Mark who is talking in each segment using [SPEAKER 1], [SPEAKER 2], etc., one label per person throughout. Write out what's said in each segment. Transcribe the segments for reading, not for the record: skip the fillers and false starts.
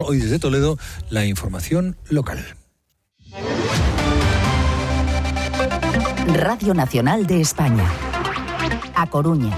[SPEAKER 1] Hoy desde Toledo, la información local.
[SPEAKER 2] Radio Nacional de España. A Coruña.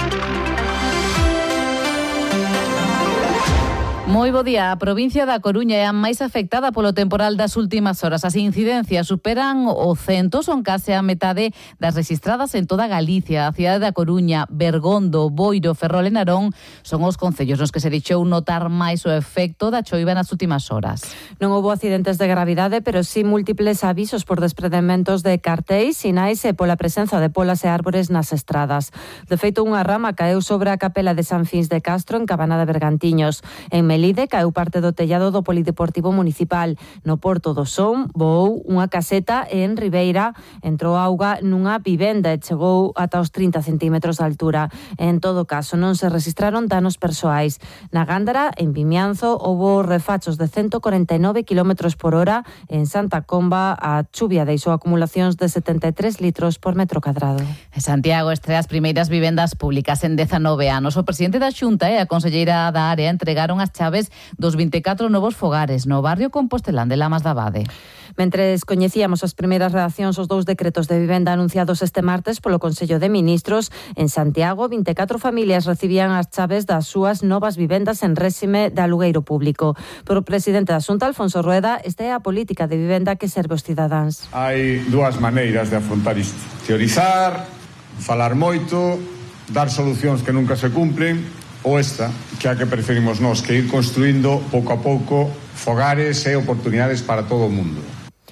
[SPEAKER 3] Moi bo día. A provincia da Coruña é a máis afectada polo temporal das últimas horas. As incidencias superan o 100, son case a metade das rexistradas en toda Galicia. A cidade da Coruña, Bergondo, Boiro, Ferrol e Narón son os concellos nos que se deixou notar máis o efecto da choiva nas últimas horas.
[SPEAKER 4] Non houbo accidentes de gravidade, pero sí múltiples avisos por desprendementos de cartéis, sinais e pola presenza de polas e árbores nas estradas. De feito, unha rama caeu sobre a capela de San Fins de Castro en Cabana de Bergantiños. En Melide caeu parte do tellado do Polideportivo Municipal. No Porto do Son voou unha caseta e en Ribeira entrou auga nunha vivenda e chegou ata os 30 centímetros de altura. En todo caso, non se registraron danos persoais. Na Gándara, en Vimianzo, houbo refachos de 149 km por hora. En Santa Comba, a chuvia deixou acumulacións de 73 litros por metro cadrado.
[SPEAKER 3] En Santiago estrea as primeiras vivendas públicas en 19 anos. O presidente da Xunta e a conselleira da área entregaron as chaves dos 24 novos fogares no barrio Compostelán de Lamas da Abade.
[SPEAKER 4] Mentres coñecíamos as primeiras reaccións aos 2 decretos de vivenda anunciados este martes polo Consello de Ministros, en Santiago 24 familias recibían as chaves das súas novas vivendas en réxime de alugueiro público. Pero o presidente da Xunta, Alfonso Rueda, esta é a política de vivenda que serve aos cidadáns.
[SPEAKER 5] Hai dúas maneiras de afrontar isto: teorizar, falar moito, dar solucións que nunca se cumplen, ou esta, que é a que preferimos nós, que ir construindo pouco a pouco fogares e oportunidades para todo o mundo.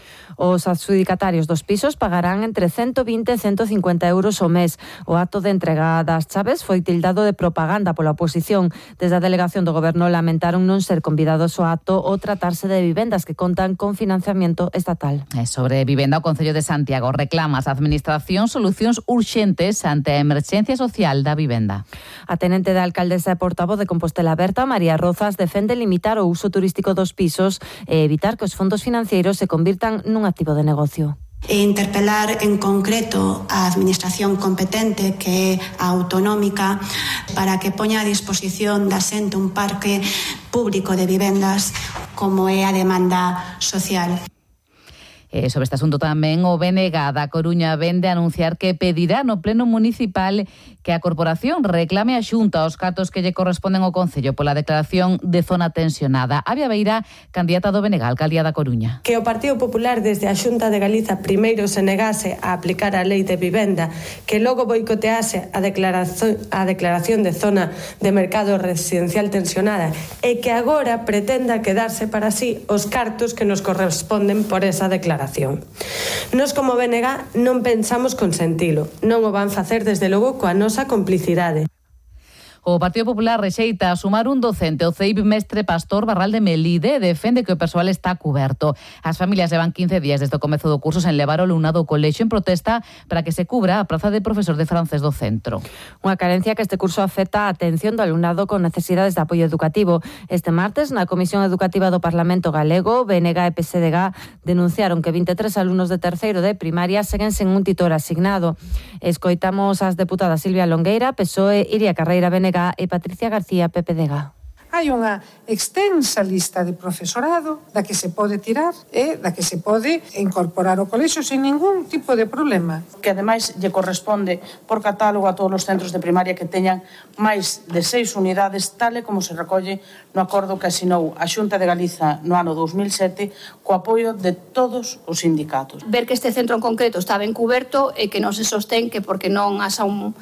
[SPEAKER 4] Os adxudicatarios dos pisos pagarán entre 120 e 150 euros ao mes. O acto de entrega das chaves foi tildado de propaganda pola oposición. Desde a delegación do Goberno lamentaron non ser convidados ao acto ou tratarse de vivendas que contan con financiamento estatal.
[SPEAKER 3] Sobre vivenda, o Concello de Santiago reclama ás administración solucións urxentes ante a emerxencia social da vivenda.
[SPEAKER 4] A tenente da alcaldesa e portavoz de Compostela Aberta, María Rozas, defende limitar o uso turístico dos pisos e evitar que os fondos financeiros se convirtan nun activo de negocio.
[SPEAKER 6] E interpelar en concreto a administración competente, que é a autonómica, para que poña a disposición da xente un parque público de vivendas como é a demanda social.
[SPEAKER 3] Sobre este asunto tamén o BNG da Coruña vende a anunciar que pedirá no pleno municipal que a corporación reclame a Xunta os cartos que lle corresponden ao Concello pola declaración de zona tensionada. Avia Beira, candidata do BNG á alcaldía da Coruña.
[SPEAKER 7] Que o Partido Popular desde a Xunta de Galiza primeiro se negase a aplicar a lei de vivenda, que logo boicotease a declaración de zona de mercado residencial tensionada e que agora pretenda quedarse para sí os cartos que nos corresponden por esa declaración. Nos como BNG non pensamos consentilo, non o van facer desde logo coa nosa complicidade.
[SPEAKER 3] O Partido Popular rexeita sumar un docente ao CEIP Mestre Pastor Barral de Melide e defende que o persoal está cuberto. As familias levan 15 días desde o comezo do curso sen levar o alumnado ao colexio en protesta para que se cubra a praza de profesor de francés do centro.
[SPEAKER 4] Unha carencia que este curso afecta a atención do alumnado con necesidades de apoio educativo. Este martes, na Comisión Educativa do Parlamento Galego, BNG e PSDG denunciaron que 23 alumnos de terceiro de primaria seguen sen un titor asignado. Escoitamos as deputadas Silvia Longueira, PSOE, Iria Carreira, BNG e Patricia García, PPDG.
[SPEAKER 8] Hai unha extensa lista de profesorado da que se pode tirar e da que se pode incorporar ao colexio sen ningún tipo de problema.
[SPEAKER 9] Que ademais lle corresponde por catálogo a todos os centros de primaria que teñan máis de 6 unidades, tal e como se recolle no acordo que asinou a Xunta de Galiza no ano 2007 co apoio de todos os sindicatos.
[SPEAKER 10] Ver que este centro en concreto está ben cuberto e que non se sostén que porque non asa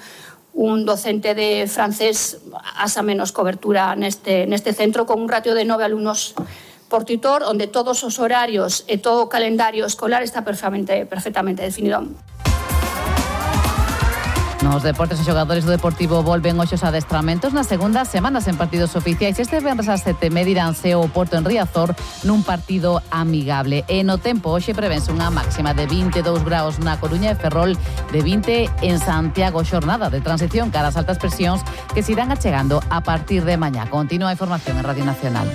[SPEAKER 10] un docente de francés asa menos cobertura neste centro, con un ratio de 9 alumnos por tutor, onde todos os horarios e todo o calendario escolar está perfectamente definido.
[SPEAKER 3] Nos deportes, os xogadores do Deportivo volven hoxe aos adestramentos na segunda semana sen partidos oficiais. Este venres ás 7:30 iránse ao Porto en Riazor nun partido amigable. E no tempo, hoxe prevense unha máxima de 22 graus na Coruña e Ferrol, de 20 en Santiago. Xornada de transición cara ás altas presións que se irán achegando a partir de mañá. Continúa a información en Radio Nacional.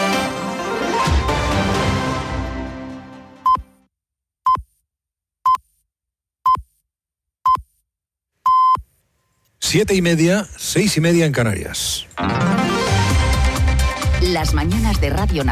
[SPEAKER 1] Siete y media, 6:30 en Canarias.
[SPEAKER 2] Las mañanas de Radio Nacional.